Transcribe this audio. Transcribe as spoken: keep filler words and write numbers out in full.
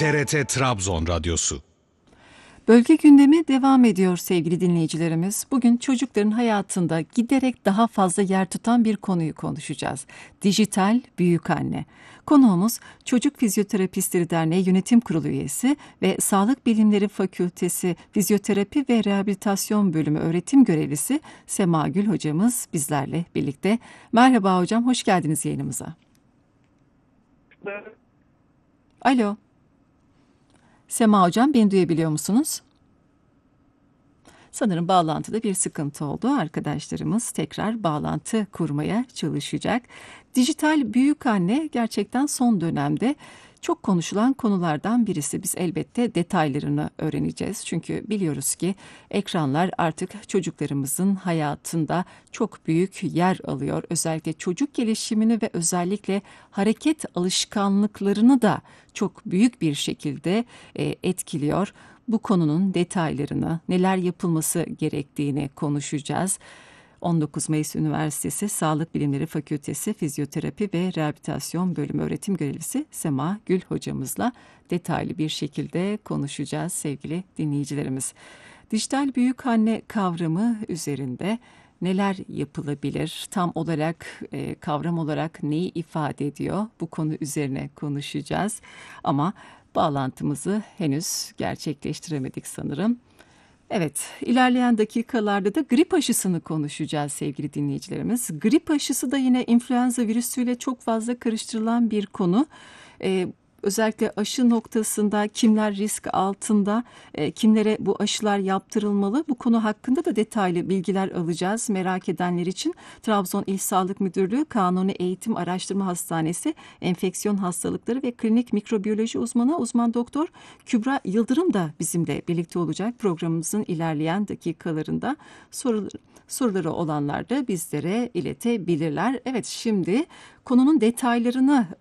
T R T Trabzon Radyosu. Bölge gündemi devam ediyor sevgili dinleyicilerimiz. Bugün çocukların hayatında giderek daha fazla yer tutan bir konuyu konuşacağız. Dijital büyükanne. Konuğumuz Çocuk Fizyoterapistleri Derneği Yönetim Kurulu üyesi ve Sağlık Bilimleri Fakültesi Fizyoterapi ve Rehabilitasyon Bölümü öğretim görevlisi Sema Gül hocamız bizlerle birlikte. Merhaba hocam, hoş geldiniz yayınımıza. Alo. Sema hocam, beni duyabiliyor musunuz? Sanırım bağlantıda bir sıkıntı oldu. Arkadaşlarımız tekrar bağlantı kurmaya çalışacak. Dijital büyükanne gerçekten son dönemde çok konuşulan konulardan birisi. Biz elbette detaylarını öğreneceğiz. Çünkü biliyoruz ki ekranlar artık çocuklarımızın hayatında çok büyük yer alıyor. Özellikle çocuk gelişimini ve özellikle hareket alışkanlıklarını da çok büyük bir şekilde e, etkiliyor. Bu konunun detaylarını, neler yapılması gerektiğini konuşacağız. on dokuz Mayıs Üniversitesi Sağlık Bilimleri Fakültesi Fizyoterapi ve Rehabilitasyon Bölümü öğretim görevlisi Sema Gül hocamızla detaylı bir şekilde konuşacağız sevgili dinleyicilerimiz. Dijital büyükanne kavramı üzerinde neler yapılabilir? Tam olarak e, kavram olarak neyi ifade ediyor? Bu konu üzerine konuşacağız. Ama bağlantımızı henüz gerçekleştiremedik sanırım. Evet, ilerleyen dakikalarda da grip aşısını konuşacağız sevgili dinleyicilerimiz. Grip aşısı da yine influenza virüsüyle çok fazla karıştırılan bir konu. Ee, özellikle aşı noktasında kimler risk altında, e, kimlere bu aşılar yaptırılmalı? Bu konu hakkında da detaylı bilgiler alacağız merak edenler için. Trabzon İl Sağlık Müdürlüğü Kanuni Eğitim Araştırma Hastanesi Enfeksiyon Hastalıkları ve Klinik Mikrobiyoloji uzmanı uzman doktor Kübra Yıldırım da bizimle birlikte olacak. Programımızın ilerleyen dakikalarında soruları, soruları olanlar da bizlere iletebilirler. Evet, şimdi konunun detaylarını